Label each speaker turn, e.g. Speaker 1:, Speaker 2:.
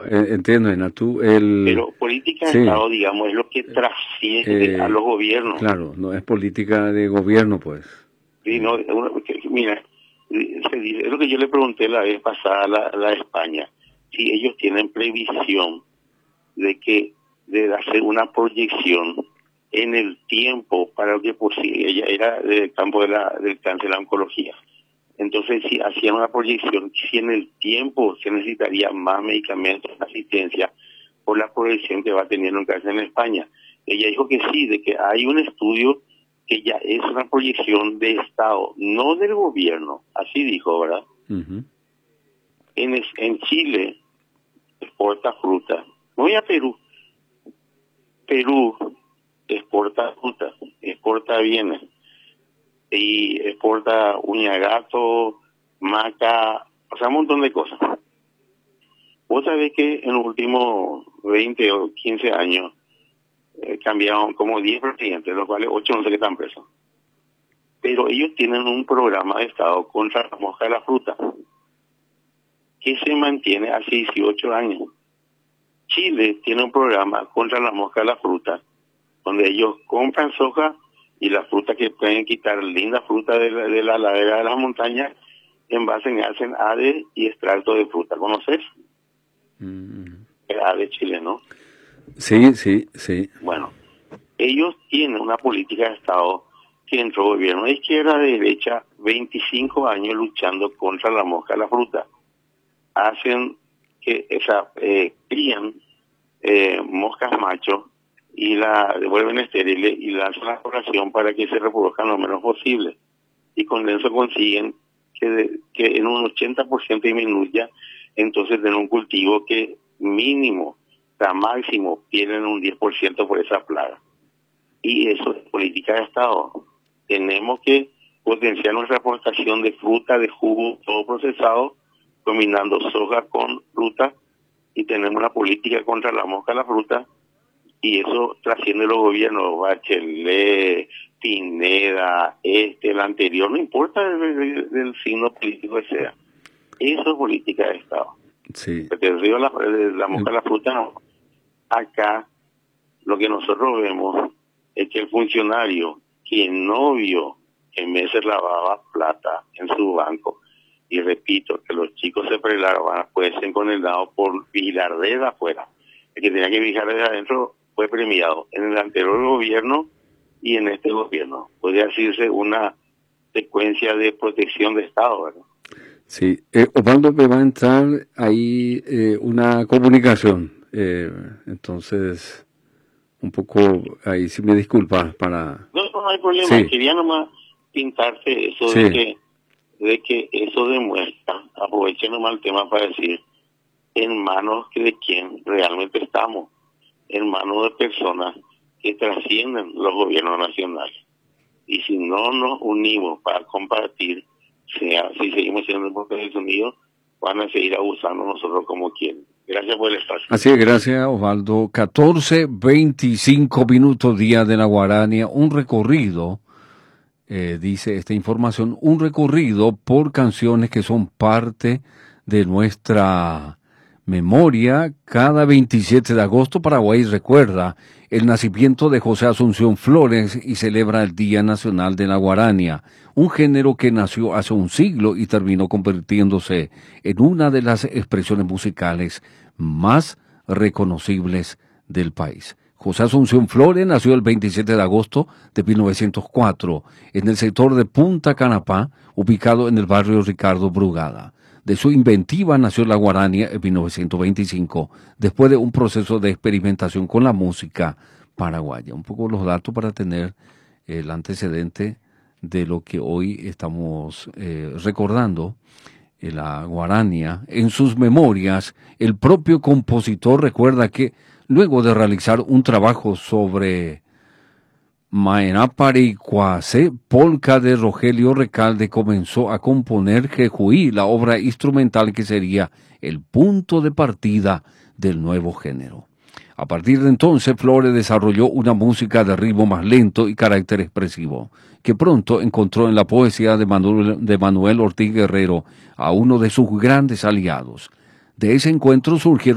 Speaker 1: entiendo, Enatu,
Speaker 2: Pero política de Estado, digamos, es lo que trasciende a los gobiernos.
Speaker 1: Claro, no es política de gobierno, pues.
Speaker 2: Sí, no, mira, es lo que yo le pregunté la vez pasada a la de España, si ellos tienen previsión de hacer una proyección en el tiempo para lo que posible. Ella era del campo del cáncer, la oncología. Entonces, si hacían una proyección, si en el tiempo se necesitaría más medicamentos, asistencia, por la proyección que va teniendo el cáncer en España. Ella dijo que sí, de que hay un estudio que ya es una proyección de Estado, no del gobierno, así dijo, ¿verdad?
Speaker 1: Uh-huh.
Speaker 2: En Chile exporta fruta. Voy a Perú. Perú exporta fruta, exporta bienes y exporta uña de gato, maca, o sea, un montón de cosas. Vos sabés que en los últimos 20 o 15 años cambiaron como 10 presidentes, de los cuales 8 no sé qué están presos. Pero ellos tienen un programa de Estado contra la mosca de la fruta que se mantiene hace 18 años. Chile tiene un programa contra la mosca de la fruta donde ellos compran soja y la fruta que pueden quitar, linda fruta de la ladera de las montañas, envasen y hacen ADE y extracto de fruta. ¿Conoces? El ADE chileno.
Speaker 1: Sí.
Speaker 2: Bueno, ellos tienen una política de Estado que entró gobierno de izquierda, de derecha, 25 años luchando contra la mosca de la fruta. Hacen que crían moscas machos y la devuelven estériles y lanzan la población para que se reproduzcan lo menos posible. Y con eso consiguen que en un 80% disminuya, entonces tener un cultivo que mínimo, máximo, pierden un 10% por esa plaga. Y eso es política de Estado. Tenemos que potenciar nuestra exportación de fruta, de jugo, todo procesado, combinando soja con fruta, y tenemos una política contra la mosca de la fruta, y eso trasciende los gobiernos, Bachelet, Pineda, el anterior, no importa del signo político que sea. Eso es política de Estado.
Speaker 1: Sí.
Speaker 2: Porque el río la mosca de la fruta no. Acá lo que nosotros vemos es que el funcionario quien no vio que meses lavaba plata en su banco, y repito, que los chicos se prelaban, pueden ser condenados por vigilar desde afuera. El que tenía que vigilar desde adentro fue premiado en el anterior gobierno y en este gobierno. Podría decirse una secuencia de protección de Estado, ¿verdad?
Speaker 1: Sí, Osvaldo, me va a entrar ahí una comunicación, entonces un poco ahí, si me disculpas para...
Speaker 2: No hay problema, sí. Quería nomás pintarte eso, sí, de que eso demuestra, aproveché nomás el tema para decir, en manos de quien realmente estamos, en manos de personas que trascienden los gobiernos nacionales. Y si no nos unimos para compartir, si seguimos siendo los Estados Unidos, van a seguir abusando nosotros como quieren. Gracias por el espacio.
Speaker 1: Así es, gracias, Osvaldo. 14:25 Día de la Guarania, un recorrido, dice esta información, un recorrido por canciones que son parte de nuestra memoria. Cada 27 de agosto Paraguay recuerda el nacimiento de José Asunción Flores y celebra el Día Nacional de la Guarania, un género que nació hace un siglo y terminó convirtiéndose en una de las expresiones musicales más reconocibles del país. José Asunción Flores nació el 27 de agosto de 1904 en el sector de Punta Canapá, ubicado en el barrio Ricardo Brugada. De su inventiva nació la guarania en 1925, después de un proceso de experimentación con la música paraguaya. Un poco los datos para tener el antecedente de lo que hoy estamos recordando. La guarania, en sus memorias, el propio compositor recuerda que luego de realizar un trabajo sobre Maenaparicuase, polca de Rogelio Recalde, comenzó a componer Jejuí, la obra instrumental que sería el punto de partida del nuevo género. A partir de entonces, Flores desarrolló una música de ritmo más lento y carácter expresivo, que pronto encontró en la poesía de Manuel Ortiz Guerrero a uno de sus grandes aliados. De ese encuentro surgieron